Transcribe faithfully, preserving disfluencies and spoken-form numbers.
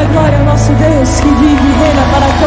glória ao nosso Deus que vive e reina para